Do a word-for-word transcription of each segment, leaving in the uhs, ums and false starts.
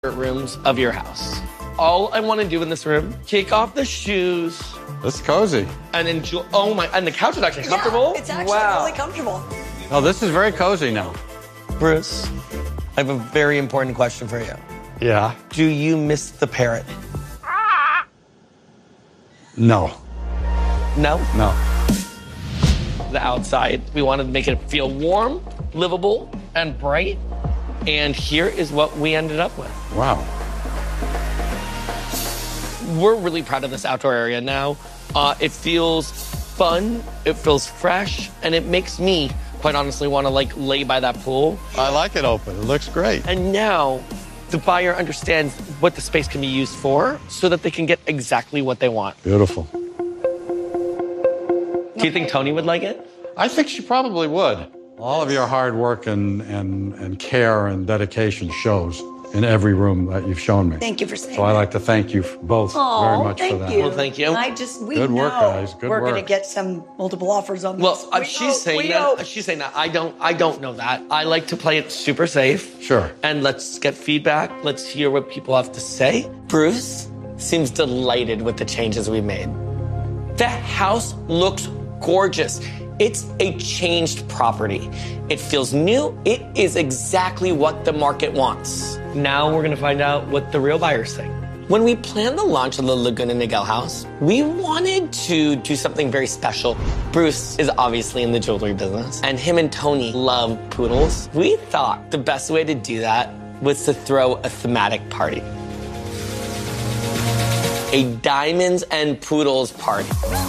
rooms of your house. All I want to do in this room, take off the shoes. This is cozy. And enjoy. Oh my! And the couch is actually comfortable. Yeah, it's actually wow. really comfortable. Oh, this is very cozy now. Bruce, I have a very important question for you. Yeah. Do you miss the parrot? No. No? No. The outside. We wanted to make it feel warm, livable, and bright. And here is what we ended up with. Wow. We're really proud of this outdoor area now. Uh, it feels fun, it feels fresh, and it makes me, quite honestly, want to like lay by that pool. I like it open. It looks great. And now the buyer understands what the space can be used for so that they can get exactly what they want. Beautiful. Do you think Tony would like it? I think she probably would. All of your hard work and, and, and care and dedication shows in every room that you've shown me. Thank you for saying So I'd that. like to thank you both Aw, very much thank for that. you. Well, thank you. I just, we Good know work, guys. Good we're work. going to get some multiple offers on this. Well, uh, We she's know, saying we that. know. uh, She's saying that. I don't. I don't know that. I like to play it super safe. Sure. And let's get feedback. Let's hear what people have to say. Bruce seems delighted with the changes we made. The house looks gorgeous. It's a changed property. It feels new. It is exactly what the market wants. Now we're going to find out what the real buyers think. When we planned the launch of the Laguna Niguel house, we wanted to do something very special. Bruce is obviously in the jewelry business, and him and Tony love poodles. We thought the best way to do that was to throw a thematic party. A diamonds and poodles party.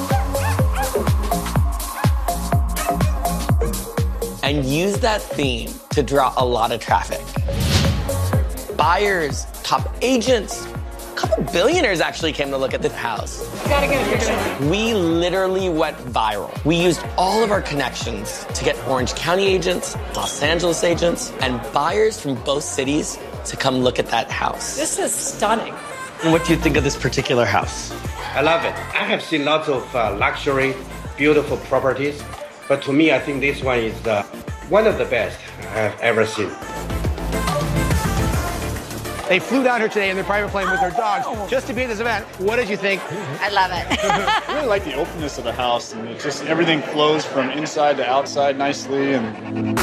And use that theme to draw a lot of traffic. Buyers, top agents, a couple billionaires actually came to look at this house. Gotta get a picture. We literally went viral. We used all of our connections to get Orange County agents, Los Angeles agents, and buyers from both cities to come look at that house. This is stunning. And what do you think of this particular house? I love it. I have seen lots of uh, luxury, beautiful properties, but to me, I think this one is the, one of the best I have ever seen. They flew down here today in their private plane with their dogs just to be at this event. What did you think? I love it. I really like the openness of the house, and it just everything flows from inside to outside nicely. And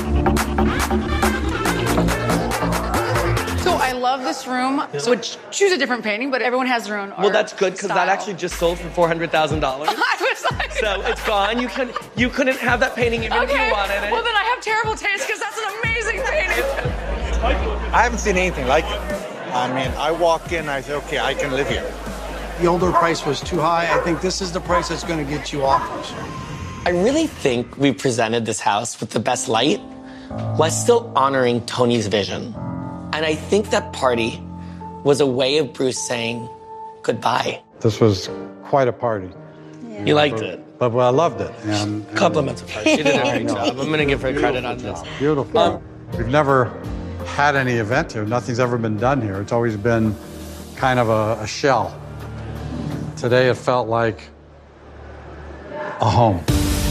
So I love this room. So would choose a different painting, but everyone has their own art Well, that's good because that style. actually just sold for four hundred thousand dollars. I was like, So it's gone. You couldn't, you couldn't have that painting even if okay. you wanted it. Well, then I have terrible taste because that's an amazing painting. I haven't seen anything like it. I mean, I walk in, I say, okay, I can live here. The older price was too high. I think this is the price that's going to get you offers. I really think we presented this house with the best light while still honoring Tony's vision. And I think that party was a way of Bruce saying goodbye. This was quite a party. Yeah. You liked it. But well, I loved it. And, and Compliments of her. She did a great job. I'm going to give her credit on this. Beautiful. Um, We've never had any event here. Nothing's ever been done here. It's always been kind of a, a shell. Today it felt like a home.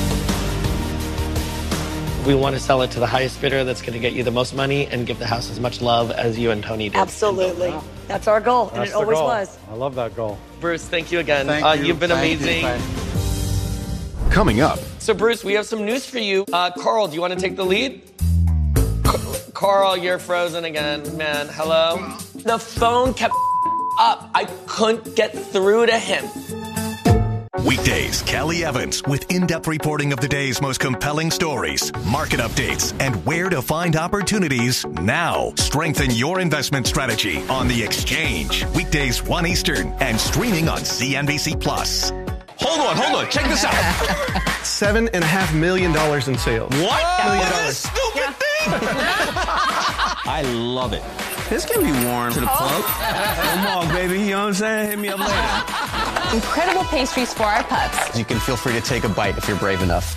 We want to sell it to the highest bidder that's going to get you the most money and give the house as much love as you and Tony did. Absolutely. That's our goal, and That's it the always goal. was. I love that goal. Bruce, thank you again. Thank uh, you. You've been Thank you. amazing. Thank- Coming up. So, Bruce, we have some news for you. Uh, Carl, do you want to take the lead? C- Carl, you're frozen again. Man, hello? The phone kept up. I couldn't get through to him. Weekdays, Kelly Evans with in-depth reporting of the day's most compelling stories, market updates, and where to find opportunities now. Strengthen your investment strategy on The Exchange. Weekdays, one Eastern, and streaming on C N B C Plus. Hold on, hold on. Check this out. Seven and a half million dollars in sales. What? Million What dollars. a stupid thing! I love it. This can be worn to the plug. Come on, baby. You know what I'm saying? Hit me up later. Incredible pastries for our pups. You can feel free to take a bite if you're brave enough.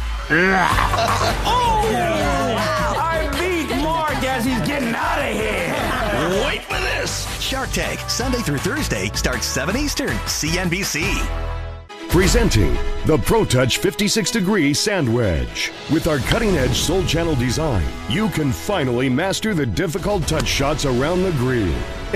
Oh! I beat Mark as he's getting out of here. Wait for this. Shark Tank, Sunday through Thursday, starts seven Eastern, C N B C. Presenting the ProTouch fifty-six degree Sand Wedge. With our cutting-edge Soul Channel design, you can finally master the difficult touch shots around the green.